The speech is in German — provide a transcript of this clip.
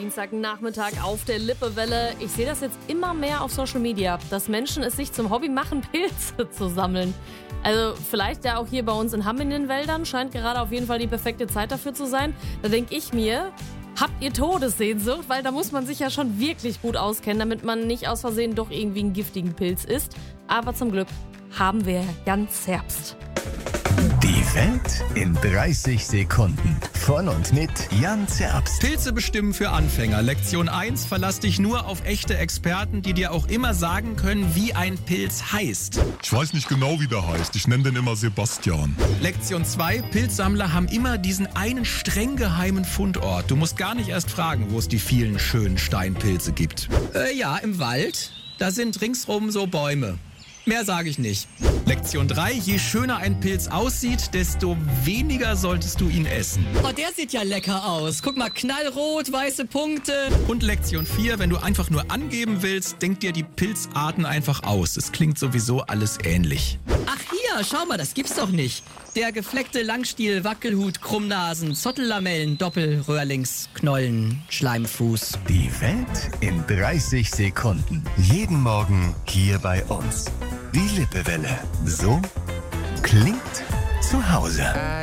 Dienstagnachmittag auf der Lippewelle. Ich sehe das jetzt immer mehr auf Social Media, dass Menschen es sich zum Hobby machen, Pilze zu sammeln. Also vielleicht ja auch hier bei uns in Hamm in den Wäldern, scheint gerade auf jeden Fall die perfekte Zeit dafür zu sein. Da denke ich mir, habt ihr Todessehnsucht? Weil da muss man sich ja schon wirklich gut auskennen, damit man nicht aus Versehen doch irgendwie einen giftigen Pilz isst. Aber zum Glück haben wir ganz Herbst. Die Welt in 30 Sekunden. Von und mit Jan Zerbst. Pilze bestimmen für Anfänger. Lektion 1. Verlass dich nur auf echte Experten, die dir auch immer sagen können, wie ein Pilz heißt. Ich weiß nicht genau, wie der heißt. Ich nenne den immer Sebastian. Lektion 2. Pilzsammler haben immer diesen einen streng geheimen Fundort. Du musst gar nicht erst fragen, wo es die vielen schönen Steinpilze gibt. Ja, im Wald. Da sind ringsrum so Bäume. Mehr sage ich nicht. Lektion 3. Je schöner ein Pilz aussieht, desto weniger solltest du ihn essen. Oh, der sieht ja lecker aus. Guck mal, knallrot, weiße Punkte. Und Lektion 4. Wenn du einfach nur angeben willst, denk dir die Pilzarten einfach aus. Es klingt sowieso alles ähnlich. Ach hier, schau mal, das gibt's doch nicht. Der gefleckte Langstiel, Wackelhut, Krummnasen, Zottellamellen, Doppelröhrlings, Knollen, Schleimfuß. Die Welt in 30 Sekunden. Jeden Morgen hier bei uns. Die Lippewelle. So klingt zu Hause.